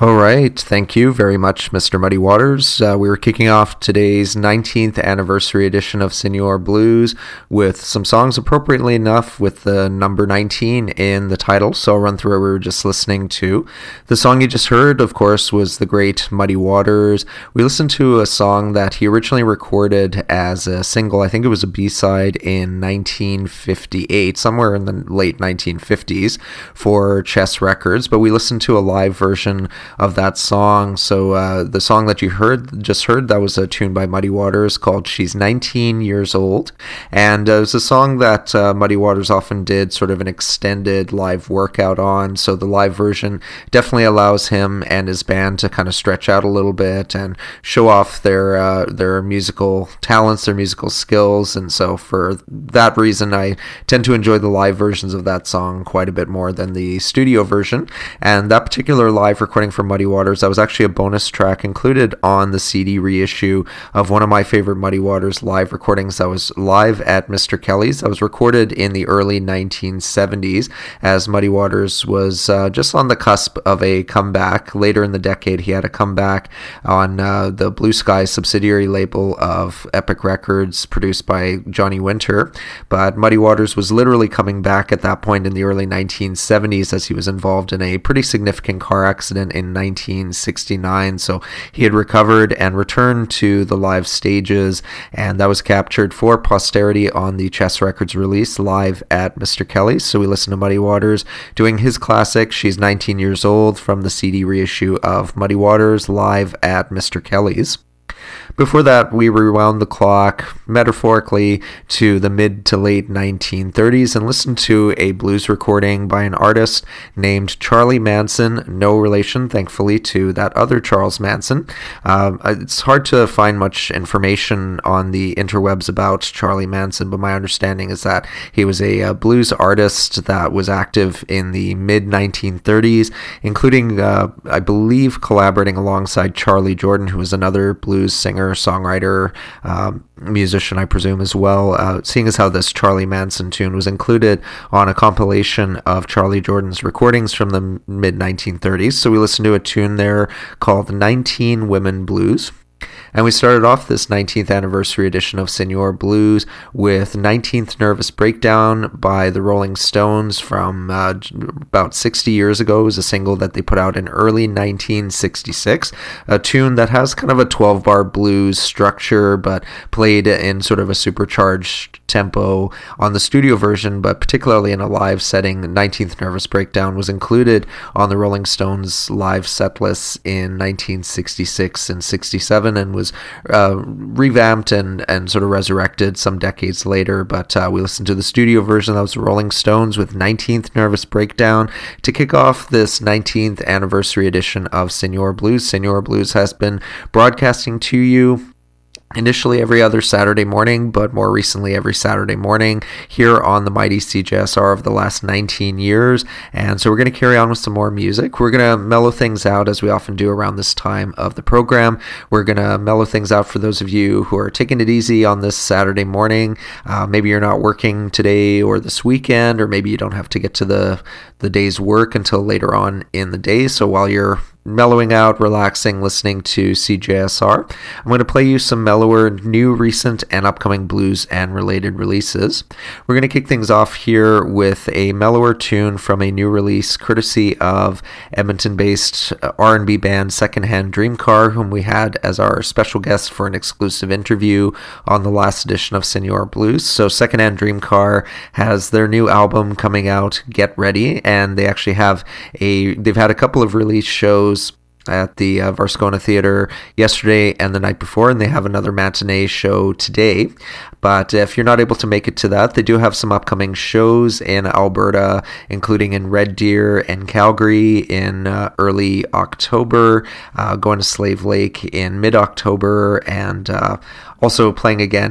All right. Thank you very much, Mr. Muddy Waters. We were kicking off today's 19th anniversary edition of Senor Blues with some songs, appropriately enough, with the number 19 in the title. So I'll run through what we were just listening to. The song you just heard, of course, was the great Muddy Waters. We listened to a song that he originally recorded as a single. I think it was a B-side in 1958, somewhere in the late 1950s for Chess Records. But we listened to a live version of that song. So the song that you just heard, that was a tune by Muddy Waters called She's 19 Years Old. And it was a song that Muddy Waters often did sort of an extended live workout on. So the live version definitely allows him and his band to kind of stretch out a little bit and show off their musical talents, their musical skills. And so for that reason, I tend to enjoy the live versions of that song quite a bit more than the studio version. And that particular live recording for Muddy Waters, that was actually a bonus track included on the CD reissue of one of my favorite Muddy Waters live recordings that was live at Mr. Kelly's. That was recorded in the early 1970s as Muddy Waters was just on the cusp of a comeback. Later in the decade, he had a comeback on the Blue Sky subsidiary label of Epic Records, produced by Johnny Winter. But Muddy Waters was literally coming back at that point in the early 1970s as he was involved in a pretty significant car accident in 1969. So he had recovered and returned to the live stages, and that was captured for posterity on the Chess Records release live at Mr. Kelly's. So we listened to Muddy Waters doing his classic She's 19 Years Old from the CD reissue of Muddy Waters live at Mr. Kelly's. Before that, we rewound the clock, metaphorically, to the mid to late 1930s and listened to a blues recording by an artist named Charlie Manson, no relation, thankfully, to that other Charles Manson. It's hard to find much information on the interwebs about Charlie Manson, but my understanding is that he was a blues artist that was active in the mid-1930s, including, I believe, collaborating alongside Charlie Jordan, who was another blues singer, songwriter, musician, I presume, as well, seeing as how this Charlie Manson tune was included on a compilation of Charlie Jordan's recordings from the mid-1930s. So we listened to a tune there called 19 Women Blues. And we started off this 19th anniversary edition of Senor Blues with 19th Nervous Breakdown by the Rolling Stones from about 60 years ago. It was a single that they put out in early 1966, a tune that has kind of a 12-bar blues structure, but played in sort of a supercharged tempo on the studio version, but particularly in a live setting. 19th Nervous Breakdown was included on the Rolling Stones live set lists in 1966 and 67 and was revamped and sort of resurrected some decades later. But we listened to the studio version. That was the Rolling Stones with 19th Nervous Breakdown to kick off this 19th anniversary edition of Senor Blues. Senor Blues has been broadcasting to you initially every other Saturday morning, but more recently every Saturday morning here on the mighty CJSR of the last 19 years. And so we're going to carry on with some more music. We're going to mellow things out as we often do around this time of the program. We're going to mellow things out for those of you who are taking it easy on this Saturday morning. Maybe you're not working today or this weekend, or maybe you don't have to get to the day's work until later on in the day. So while you're mellowing out, relaxing, listening to CJSR, I'm going to play you some mellower, new, recent, and upcoming blues and related releases. We're going to kick things off here with a mellower tune from a new release courtesy of Edmonton-based R&B band Secondhand Dream Car, whom we had as our special guest for an exclusive interview on the last edition of Senor Blues. So Secondhand Dream Car has their new album coming out, Get Ready, and they actually they've had a couple of release shows at the Varscona Theatre yesterday and the night before, and they have another matinee show today. But if you're not able to make it to that, they do have some upcoming shows in Alberta, including in Red Deer and Calgary in early October, going to Slave Lake in mid-October, and also playing again